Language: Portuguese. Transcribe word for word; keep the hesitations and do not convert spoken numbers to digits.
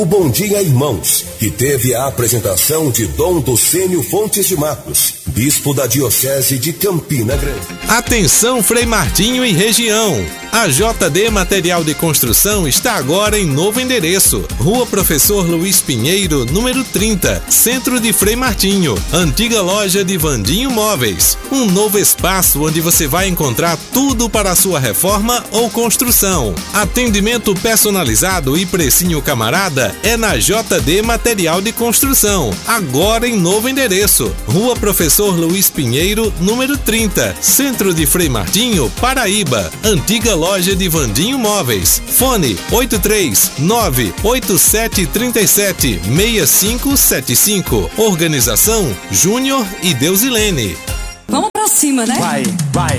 O Bom Dia Irmãos, que teve a apresentação de Dom Docênio Fontes de Matos, bispo da Diocese de Campina Grande. Atenção, Frei Martinho e região! A J D Material de Construção está agora em novo endereço. Rua Professor Luiz Pinheiro, número trinta, Centro de Frei Martinho. Antiga loja de Vandinho Móveis. Um novo espaço onde você vai encontrar tudo para a sua reforma ou construção. Atendimento personalizado e precinho camarada é na J D Material de Construção. Agora em novo endereço. Rua Professor Luiz Pinheiro, número trinta, Centro de Frei Martinho, Paraíba. Antiga loja de Vandinho Móveis. Fone oito três nove oito sete três sete seis cinco sete cinco. Organização Júnior e Deusilene. Vamos pra cima, né? Vai, vai.